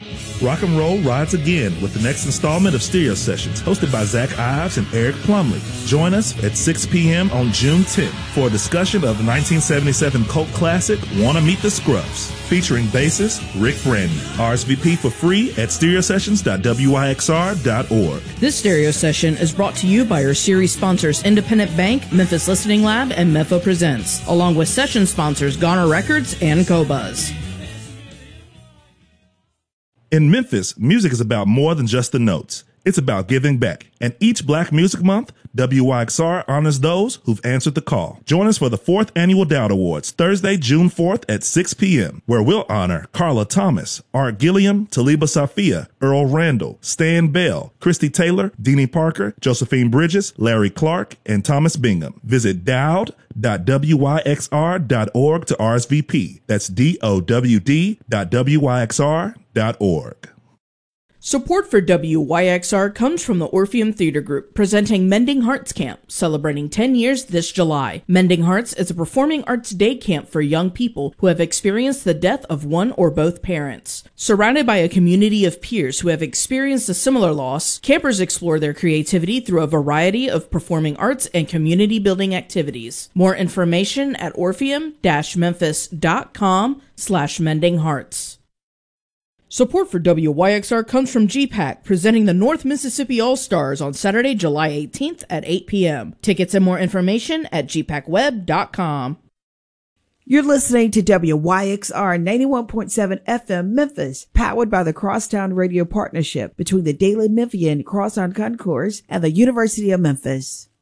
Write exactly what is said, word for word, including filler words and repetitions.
Rock and roll rides again with the next installment of Stereo Sessions, hosted by Zach Ives and Eric Plumley. Join us at six p.m. on June tenth for a discussion of the nineteen seventy-seven cult classic, Wanna Meet the Scruffs, featuring bassist Rick Brandon. R S V P for free at stereo sessions dot w i x r dot org. This stereo session is brought to you by our series sponsors Independent Bank, Memphis Listening Lab, and Mepho Presents, along with session sponsors Goner Records and Cobuzz. In Memphis, music is about more than just the notes. It's about giving back. And each Black Music Month, W Y X R honors those who've answered the call. Join us for the fourth Annual Dowd Awards, Thursday, June fourth at six p.m., where we'll honor Carla Thomas, Art Gilliam, Taliba Safia, Earl Randall, Stan Bell, Christy Taylor, Deanie Parker, Josephine Bridges, Larry Clark, and Thomas Bingham. Visit dowd dot w y x r dot org to R S V P. That's D O W D dot w y x r dot org. Support for W Y X R comes from the Orpheum Theater Group, presenting Mending Hearts Camp, celebrating ten years this July. Mending Hearts is a performing arts day camp for young people who have experienced the death of one or both parents. Surrounded by a community of peers who have experienced a similar loss, campers explore their creativity through a variety of performing arts and community-building activities. More information at orpheum dash memphis dot com slash mending hearts. Support for W Y X R comes from G PAC, presenting the North Mississippi All-Stars on Saturday, July eighteenth at eight p.m. Tickets and more information at g pac web dot com. You're listening to W Y X R ninety-one point seven F M Memphis, powered by the Crosstown Radio Partnership between the Daily Memphian Cross on Concourse and the University of Memphis.